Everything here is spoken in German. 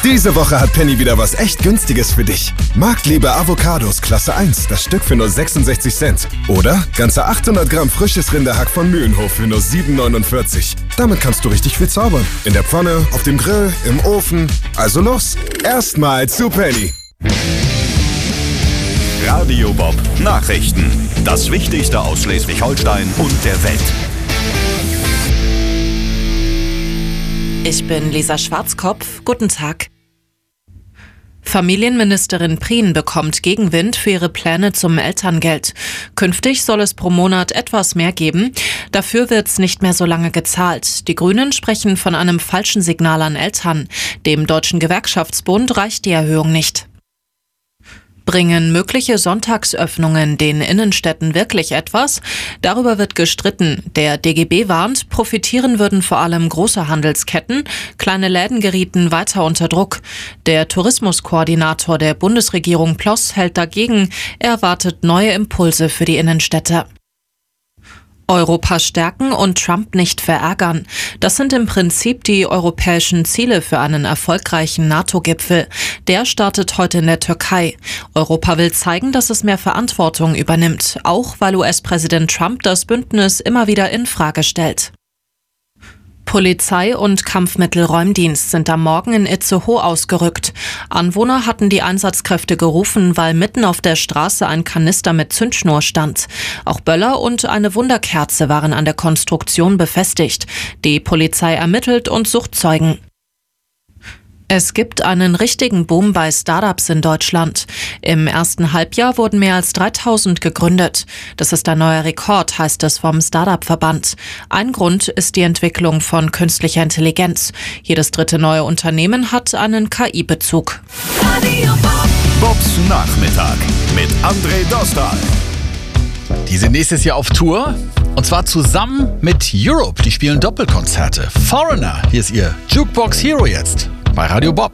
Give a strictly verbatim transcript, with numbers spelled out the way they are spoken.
Diese Woche hat Penny wieder was echt Günstiges für dich. Marktliebe Avocados Klasse eins, das Stück für nur sechsundsechzig Cent. Oder ganze achthundert Gramm frisches Rinderhack von Mühlenhof für nur sieben neunundvierzig. Damit kannst du richtig viel zaubern. In der Pfanne, auf dem Grill, im Ofen. Also los, erstmal zu Penny. Radio Bob Nachrichten. Das Wichtigste aus Schleswig-Holstein und der Welt. Ich bin Lisa Schwarzkopf. Guten Tag. Familienministerin Prien bekommt Gegenwind für ihre Pläne zum Elterngeld. Künftig soll es pro Monat etwas mehr geben. Dafür wird's nicht mehr so lange gezahlt. Die Grünen sprechen von einem falschen Signal an Eltern. Dem Deutschen Gewerkschaftsbund reicht die Erhöhung nicht. Bringen mögliche Sonntagsöffnungen den Innenstädten wirklich etwas? Darüber wird gestritten. Der D G B warnt, profitieren würden vor allem große Handelsketten, kleine Läden gerieten weiter unter Druck. Der Tourismuskoordinator der Bundesregierung Ploss hält dagegen, er erwartet neue Impulse für die Innenstädte. Europa stärken und Trump nicht verärgern. Das sind im Prinzip die europäischen Ziele für einen erfolgreichen NATO-Gipfel. Der startet heute in der Türkei. Europa will zeigen, dass es mehr Verantwortung übernimmt, auch weil U S-Präsident Trump das Bündnis immer wieder in Frage stellt. Polizei und Kampfmittelräumdienst sind am Morgen in Itzehoe ausgerückt. Anwohner hatten die Einsatzkräfte gerufen, weil mitten auf der Straße ein Kanister mit Zündschnur stand. Auch Böller und eine Wunderkerze waren an der Konstruktion befestigt. Die Polizei ermittelt und sucht Zeugen. Es gibt einen richtigen Boom bei Startups in Deutschland. Im ersten Halbjahr wurden mehr als dreitausend gegründet. Das ist ein neuer Rekord, heißt es vom Startup-Verband. Ein Grund ist die Entwicklung von künstlicher Intelligenz. Jedes dritte neue Unternehmen hat einen K I-Bezug. Bobs Nachmittag mit André Dostal. Die sind nächstes Jahr auf Tour. Und zwar zusammen mit Europe. Die spielen Doppelkonzerte. Foreigner, hier ist ihr Jukebox Hero jetzt bei Radio Bob.